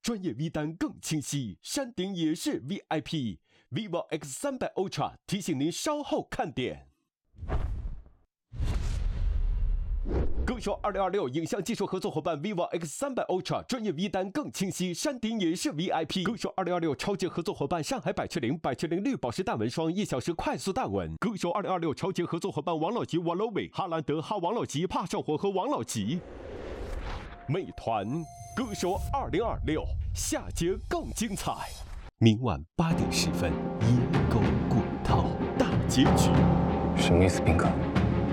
专业 V 单更清晰，山顶也是 VIP。vivo X300 Ultra 提醒您稍后看点。更说2026影像技术合作伙伴 vivo X300 Ultra 专业 V 单更清晰，山顶也是 VIP。更说2026超级合作伙伴上海百雀羚绿宝石淡纹霜，1小时快速淡纹。更说2026超级合作伙伴王老吉 Walowi 哈兰德哈王老吉怕上火和王老吉。美团歌手2026下节更精彩，明晚8点10分，野狗古道大结局。 什么意思，斌哥？